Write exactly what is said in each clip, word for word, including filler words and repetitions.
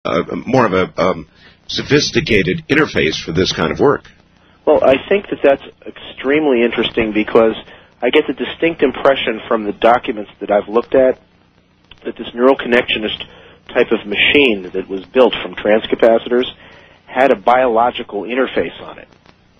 uh, more of a um, sophisticated interface for this kind of work. Well, I think that that's extremely interesting because I get the distinct impression from the documents that I've looked at that this neural connectionist type of machine that was built from transcapacitors had a biological interface on it.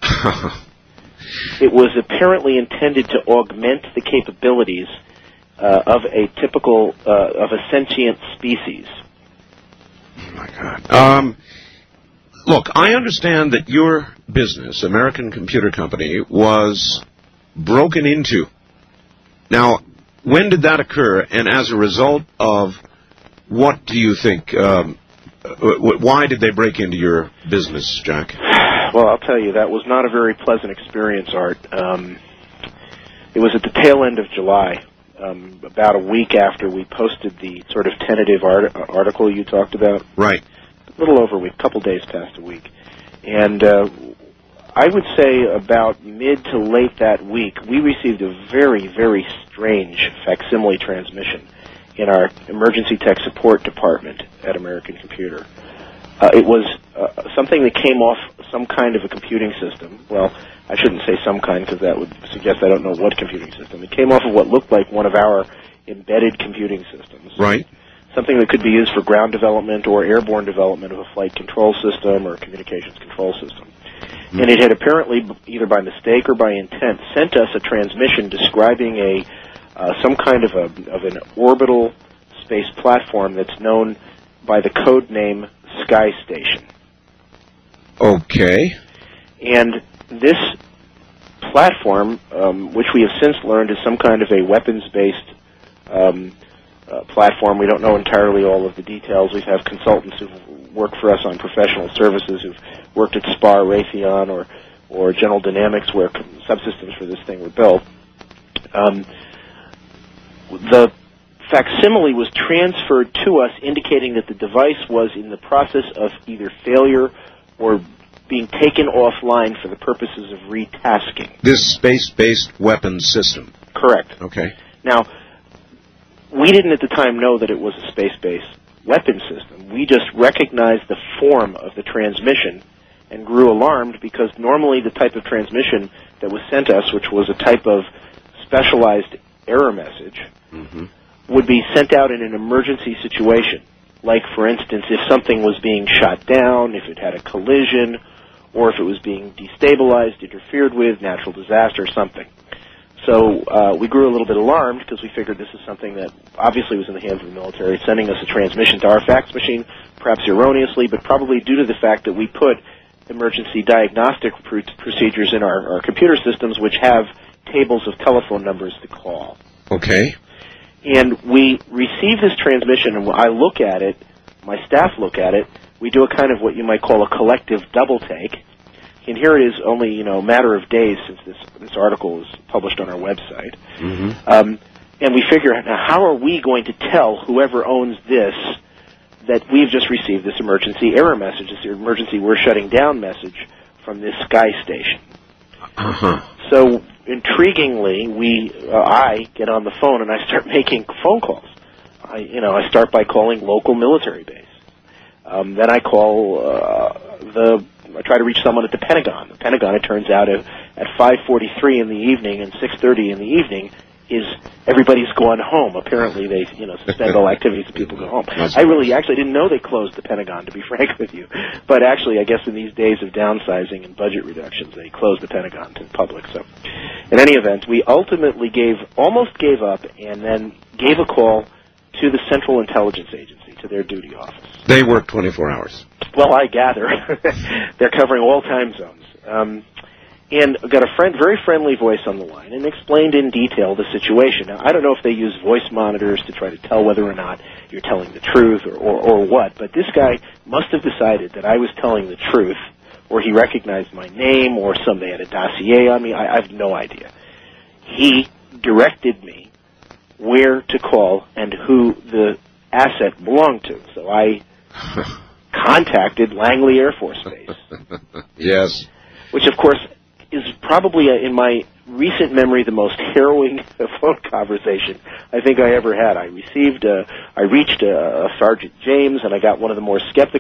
It was apparently intended to augment the capabilities uh, of a typical, uh, of a sentient species. Oh, my God. Um, look, I understand that your business, American Computer Company, was broken into. Now, when did that occur, and as a result of what do you think, um, why did they break into your business, Jack? Well, I'll tell you, that was not a very pleasant experience, Art. Um, it was at the tail end of July, um, about a week after we posted the sort of tentative art- article you talked about. Right. A little over a week, a couple days past a week. And uh, I would say about mid to late that week, we received a very, very strange facsimile transmission in our emergency tech support department at American Computer. Uh, it was uh, something that came off some kind of a computing system. Well, I shouldn't say some kind because that would suggest I don't know what computing system. It came off of what looked like one of our embedded computing systems. Right. Something that could be used for ground development or airborne development of a flight control system or a communications control system. Mm-hmm. And it had apparently, either by mistake or by intent, sent us a transmission describing a uh, some kind of a of an orbital space platform that's known by the code name Sky Station. Okay. And this platform, um, which we have since learned is some kind of a weapons-based um, uh, platform. We don't know entirely all of the details. We have consultants who've worked for us on professional services who've worked at SPAR, Raytheon, or, or General Dynamics where subsystems for this thing were built. Um, the facsimile was transferred to us, indicating that the device was in the process of either failure or being taken offline for the purposes of retasking. This space-based weapons system. Correct. Okay. Now, we didn't at the time know that it was a space-based weapons system. We just recognized the form of the transmission and grew alarmed because normally the type of transmission that was sent us, which was a type of specialized error message, mm-hmm. would be sent out in an emergency situation. Like, for instance, if something was being shot down, if it had a collision, or if it was being destabilized, interfered with, natural disaster, something. So uh, we grew a little bit alarmed because we figured this is something that obviously was in the hands of the military, sending us a transmission to our fax machine, perhaps erroneously, but probably due to the fact that we put emergency diagnostic pr- procedures in our, our computer systems, which have tables of telephone numbers to call. Okay. And we receive this transmission, and I look at it, my staff look at it, we do a kind of what you might call a collective double take. And here it is only, you know, a matter of days since this, this article was published on our website. Mm-hmm. Um, and we figure, now, how are we going to tell whoever owns this that we've just received this emergency error message, this emergency we're shutting down message from this Sky Station? Uh-huh. So, intriguingly, we, uh, I get on the phone and I start making phone calls. I, you know, I start by calling local military base. Um, then I call uh, the. I try to reach someone at the Pentagon. The Pentagon, it turns out, at, at five forty-three in the evening and six thirty in the evening, is everybody's gone home. Apparently, they you know suspend all activities and people go home. I really actually didn't know they closed the Pentagon, to be frank with you. But actually, I guess in these days of downsizing and budget reductions, they closed the Pentagon to the public. So, in any event, we ultimately gave almost gave up and then gave a call to the Central Intelligence Agency, to their duty office. They work twenty-four hours. Well, I gather. They're covering all time zones. Um, and got a friend, very friendly voice on the line and explained in detail the situation. Now, I don't know if they use voice monitors to try to tell whether or not you're telling the truth or, or, or what, but this guy must have decided that I was telling the truth, or he recognized my name, or somebody had a dossier on me. I, I have no idea. He directed me where to call and who the asset belonged to. So I contacted Langley Air Force Base. Yes. Which, of course, is probably, a, in my recent memory, the most harrowing phone conversation I think I ever had. I received, uh, I reached uh, Sergeant James, and I got one of the more skeptical